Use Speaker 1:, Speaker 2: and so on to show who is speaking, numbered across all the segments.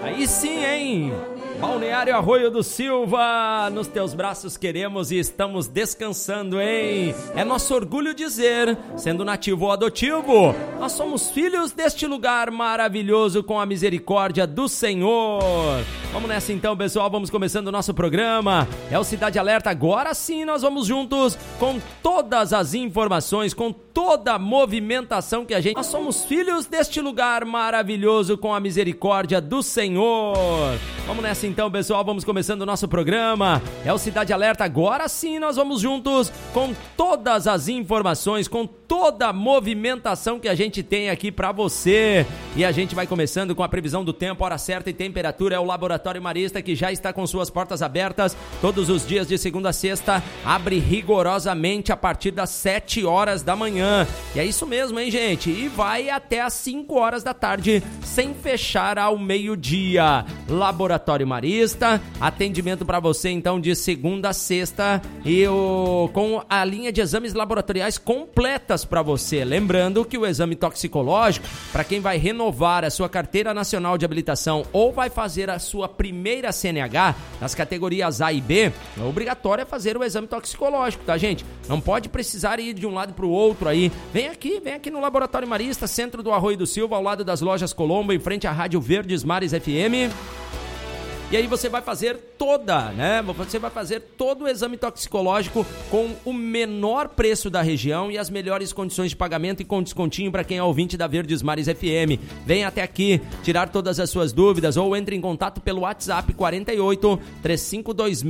Speaker 1: Aí sim, hein? Balneário Arroio do Silva, nos teus braços queremos e estamos descansando, hein? É nosso orgulho dizer, sendo nativo ou adotivo, nós somos filhos deste lugar maravilhoso com a misericórdia do Senhor. Vamos nessa então, pessoal, vamos começando o nosso programa. É o Cidade Alerta, agora sim nós vamos juntos com todas as informações, com toda a movimentação que a gente... Nós somos filhos deste lugar maravilhoso com a misericórdia do Senhor. Vamos nessa então, pessoal, vamos começando o nosso programa. É o Cidade Alerta, agora sim nós vamos juntos com todas as informações, com toda a movimentação que a gente tem aqui pra você. E a gente vai começando com a previsão do tempo, hora certa e temperatura. É o Laboratório Marista que já está com suas portas abertas todos os dias de segunda a sexta. Abre rigorosamente a partir das 7 horas da manhã. E é isso mesmo, hein, gente? E vai até às 5 horas da tarde, sem fechar ao meio-dia. Laboratório Marista, atendimento para você então de segunda a sexta e com a linha de exames laboratoriais completas para você. Lembrando que o exame toxicológico, para quem vai renovar a sua carteira nacional de habilitação ou vai fazer a sua primeira CNH nas categorias A e B, é obrigatório fazer o exame toxicológico, tá, gente? Não pode precisar ir de um lado para o outro aí. Vem aqui no Laboratório Marista, centro do Arroio do Silva, ao lado das lojas Colombo, em frente à Rádio Verdes Mares FM. E aí você vai fazer Você vai fazer todo o exame toxicológico com o menor preço da região e as melhores condições de pagamento e com descontinho para quem é ouvinte da Verdes Mares FM. Vem até aqui tirar todas as suas dúvidas ou entre em contato pelo WhatsApp 48 3526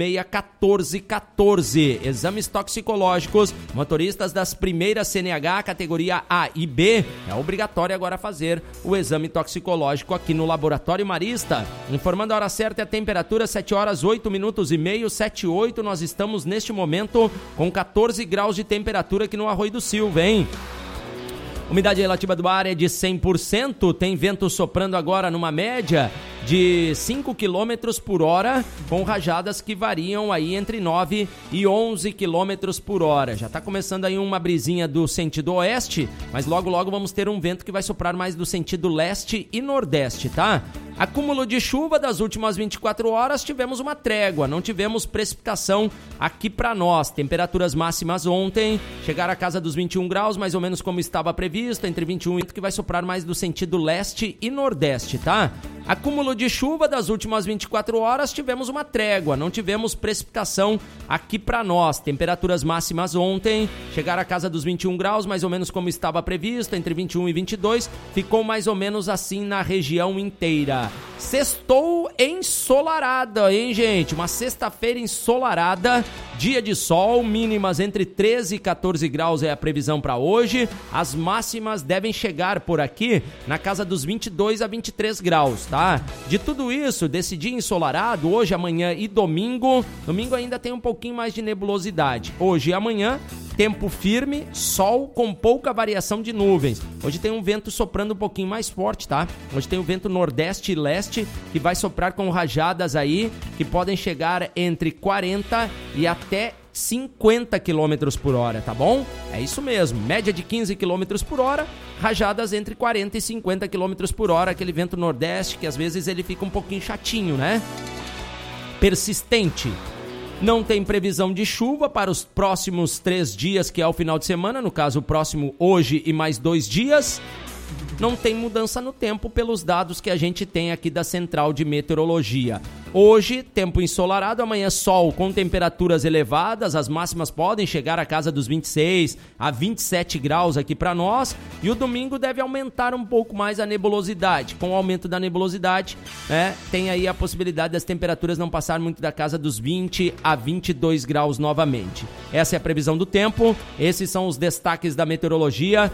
Speaker 1: 1414. Exames toxicológicos, motoristas das primeiras CNH, categoria A e B, é obrigatório agora fazer o exame toxicológico aqui no Laboratório Marista. Informando a hora certa e a temperatura, 7 horas 8 minutos e meio, 7 e 8, nós estamos neste momento com 14 graus de temperatura aqui no Arroio do Silva, hein? Umidade relativa do ar é de 100%, tem vento soprando agora numa média de 5 km por hora, com rajadas que variam aí entre 9 e 11 km por hora. Já está começando aí uma brisinha do sentido oeste, mas logo vamos ter um vento que vai soprar mais do sentido leste e nordeste, tá? Acúmulo de chuva das últimas 24 horas, tivemos uma trégua, não tivemos precipitação aqui para nós. Temperaturas máximas ontem chegaram à casa dos 21 graus, mais ou menos como estava previsto, entre 21 e que vai soprar mais do sentido leste e nordeste, tá? Acúmulo de chuva das últimas 24 horas, tivemos uma trégua, não tivemos precipitação aqui para nós. Temperaturas máximas ontem chegaram à casa dos 21 graus, mais ou menos como estava previsto, entre 21 e 22, ficou mais ou menos assim na região inteira. Sextou ensolarada, hein, gente? Uma sexta-feira ensolarada, dia de sol, mínimas entre 13 e 14 graus é a previsão para hoje. As máximas devem chegar por aqui na casa dos 22 a 23 graus, tá? De tudo isso, desse dia ensolarado, hoje, amanhã e domingo ainda tem um pouquinho mais de nebulosidade. Hoje e amanhã, tempo firme, sol com pouca variação de nuvens. Hoje tem um vento soprando um pouquinho mais forte, tá? Hoje tem o vento nordeste e leste que vai soprar com rajadas aí que podem chegar entre 40 e até 50 km por hora, tá bom? É isso mesmo, média de 15 km por hora, rajadas entre 40 e 50 km por hora, aquele vento nordeste que às vezes ele fica um pouquinho chatinho, né? Persistente. Não tem previsão de chuva para os próximos 3 dias, que é o final de semana, no caso o próximo hoje e mais 2 dias. Não tem mudança no tempo pelos dados que a gente tem aqui da Central de Meteorologia. Hoje, tempo ensolarado, amanhã sol com temperaturas elevadas, as máximas podem chegar à casa dos 26 a 27 graus aqui para nós, e o domingo deve aumentar um pouco mais a nebulosidade. Com o aumento da nebulosidade, tem aí a possibilidade das temperaturas não passar muito da casa dos 20 a 22 graus novamente. Essa é a previsão do tempo, esses são os destaques da meteorologia.